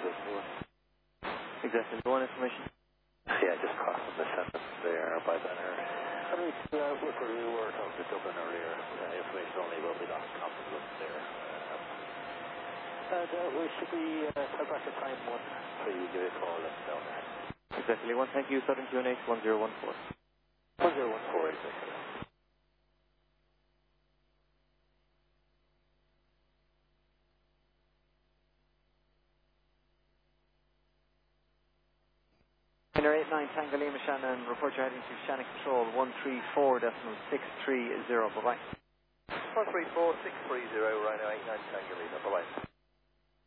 Exactly. The one information? Yeah, just crossing the sentence there by Banner. How do we look where we were talking to Dublin earlier? Information only will be lost confidence there. We should be tell back at time 1. So you give a call and down there. Exactly. One, thank you. Southern QNH 1014. 1014, exactly. Minor 89 Tango Lima Shannon, report your heading to Shannon Control 134.630. Bye-bye. 134.630, Rhino 89 Tango Lima. Bye-bye.